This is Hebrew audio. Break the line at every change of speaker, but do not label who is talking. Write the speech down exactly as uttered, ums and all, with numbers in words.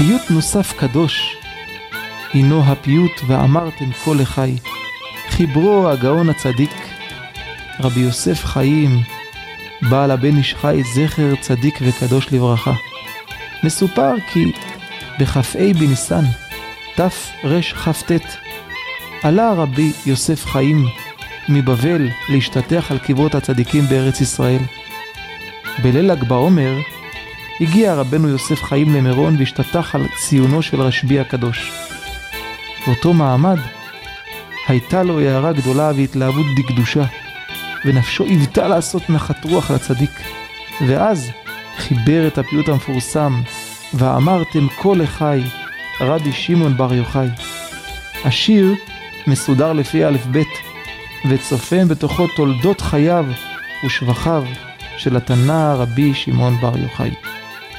פיוט נוסף קדוש הינו הפיוט ואמרתם כה לחי, חיברו הגאון הצדיק רבי יוסף חיים בעל הבן איש חי זכר צדיק וקדוש לברכה. מסופר כי בכ"ה בניסן תרכ"ט עלה רבי יוסף חיים מבבל להשתטח על קברות הצדיקים בארץ ישראל. בליל ל"ג בעומר הגיע רבנו יוסף חיים למירון והשתטח על ציונו של רשב"י הקדוש. באותו מעמד הייתה לו הערה גדולה והתלהבות דקדושה, ונפשו היוותה לעשות נחת רוח לצדיק. ואז חיבר את הפיוט המפורסם ואמרתם כה לחי רבי שמעון בר יוחאי. השיר מסודר לפי א' ב' וצופן בתוכו תולדות חייו ושבחיו של התנא רבי שמעון בר יוחאי.